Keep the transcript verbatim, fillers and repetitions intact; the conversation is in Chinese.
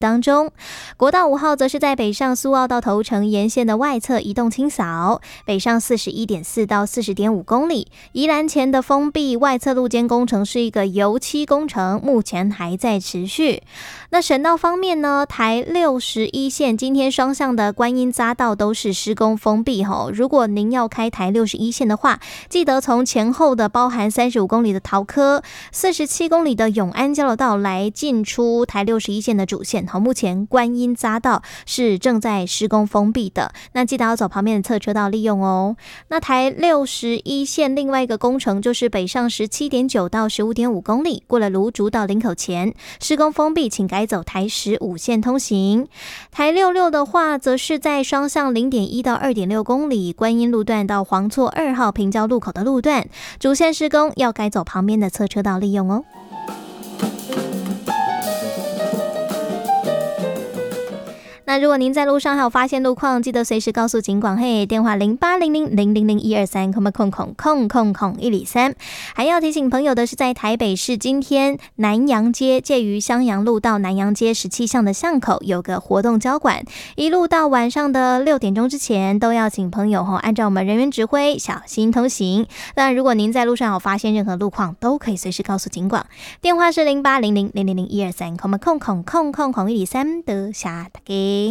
当中。国道五号则是在北上苏澳到头城沿线的外侧移动清扫，北上 四十一点四 到 四十点五 公里。宜兰前的封闭外侧路肩工程是一个油漆工程，目前还在持续。那省道方面呢，台六十一线今天双向的观音匝道都是施工封闭吼，如果您要开台六十一线的话，记得从前后的包含三十五公里的桃科、四十七公里的永安交流道来进出台六十一线的主线。好，目前观音匝道是正在施工封闭的，那记得要走旁边的侧车道利用哦。那台六十一线另外一个工程就是北上 十七点九 到 十五点五 公里，过了芦竹到林口前施工封闭，请改走台十五线通行。台六六的话则是在双向 零点一 到 二点六 公里，观音路段到黄厝二号平交路口的路段主线施工，要改走旁边的侧车道利用哦。那如果您在路上还有发现路况，记得随时告诉警广，嘿，电话零八零零零零零一二三空空空空空空一里三。还要提醒朋友的是，在台北市今天南阳街介于襄阳路到南阳街十七巷的巷口有个活动交管，一路到晚上的六点钟之前都要请朋友按照我们人员指挥小心通行。当然，如果您在路上有发现任何路况，都可以随时告诉警广，电话是零八零零零零零一二三空空空空空空一里三的下大家。